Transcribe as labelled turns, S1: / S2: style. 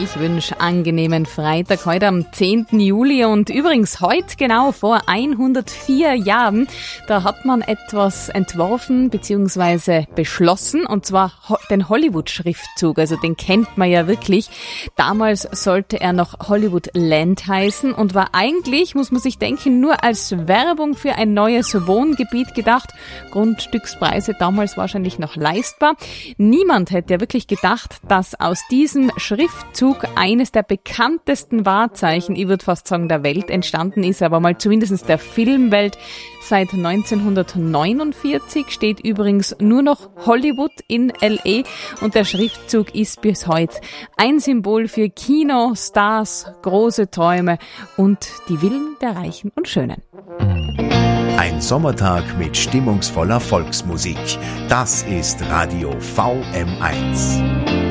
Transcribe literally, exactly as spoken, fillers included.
S1: Ich wünsche angenehmen Freitag, heute am zehnten Juli und übrigens heute genau vor hundertvier Jahren, da hat man etwas entworfen bzw. beschlossen und zwar den Hollywood-Schriftzug, also den kennt man ja wirklich. Damals sollte er noch Hollywood Land heißen und war eigentlich, muss man sich denken, nur als Werbung für ein neues Wohngebiet gedacht. Grundstückspreise damals wahrscheinlich noch leistbar. Niemand hätte ja wirklich gedacht, dass aus diesem Schriftzug eines der bekanntesten Wahrzeichen, ich würde fast sagen, der Welt entstanden ist, aber mal zumindest der Filmwelt. Seit neunzehnhundertneunundvierzig steht übrigens nur noch Hollywood in L A und der Schriftzug ist bis heute ein Symbol für Kino, Stars, große Träume und die Villen der Reichen und Schönen.
S2: Ein Sommertag mit stimmungsvoller Volksmusik. Das ist Radio V M eins.